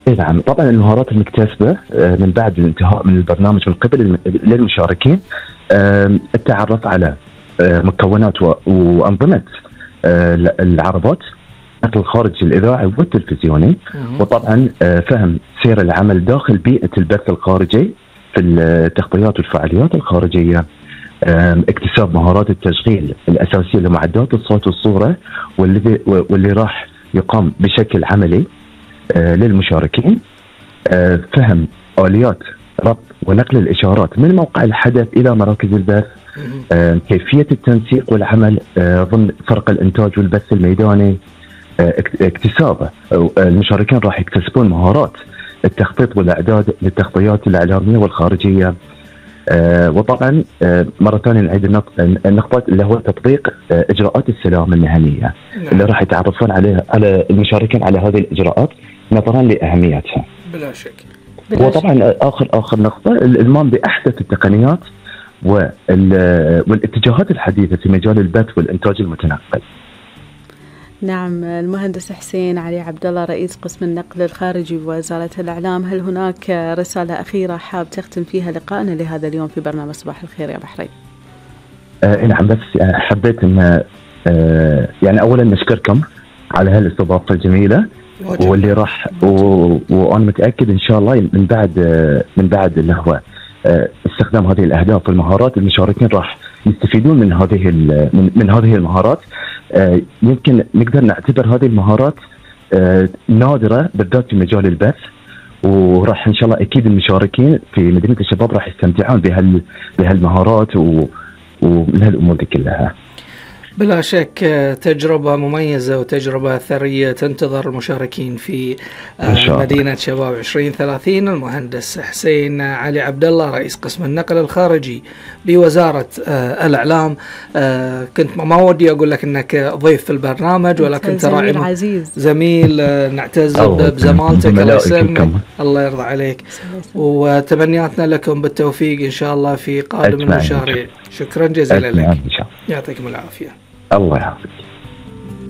اي نعم، طبعا المهارات المكتسبه من بعد الانتهاء من البرنامج من قبل للمشاركين، التعرف على مكونات وانظمه العرضات، النقل الخارجي الاذاعي والتلفزيوني، وطبعا فهم سير العمل داخل بيئه البث الخارجي في التغطيات والفعاليات الخارجيه، اكتساب مهارات التشغيل الاساسيه لمعدات الصوت والصوره، واللي راح يقام بشكل عملي للمشاركين، فهم آليات ربط ونقل الإشارات من موقع الحدث إلى مراكز البث، كيفية التنسيق والعمل ضمن فرق الإنتاج والبث الميداني، اكتسابه المشاركين راح يكتسبون مهارات التخطيط والإعداد للتغطيات الإعلامية والخارجية. وطبعا مرة ثانية نعيد النقطة اللي هو تطبيق إجراءات السلامة المهنية اللي راح يتعرفون على المشاركين على هذه الإجراءات نظرا لأهميتها. بلا شك. وطبعا آخر نقطة الإلمام بأحدث التقنيات والاتجاهات الحديثة في مجال البث والإنتاج المتنقل. نعم، المهندس حسين علي عبد الله رئيس قسم النقل الخارجي بوزارة الإعلام، هل هناك رسالة أخيرة حاب تختم فيها لقائنا لهذا اليوم في برنامج صباح الخير يا بحرين؟ نعم، بس حبيت أن يعني أولا نشكركم على هالاستضافة الجميلة، واللي راح وأنا متأكد إن شاء الله من بعد اللي هو استخدام هذه الأهداف والمهارات، المشاركين راح يستفيدون من هذه المهارات. يمكن نقدر نعتبر هذه المهارات نادرة بالذات في مجال البث، وراح إن شاء الله أكيد المشاركين في مدينة الشباب راح يستمتعون بهالمهارات ومن هالأمور دي كلها. بلا شك تجربة مميزة وتجربة ثرية تنتظر المشاركين في مدينة شباب 2030. المهندس حسين علي عبد الله رئيس قسم النقل الخارجي بوزارة الإعلام. كنت ما ودي أقول لك أنك ضيف في البرنامج، ولكن ترى زميل نعتز بزمالتك. الله يسلمك، الله يرضى عليك، وتمنياتنا لكم بالتوفيق إن شاء الله في قادم المشاريع. شكرا جزيلا لك، يعطيكم العافية. الله يحفظك.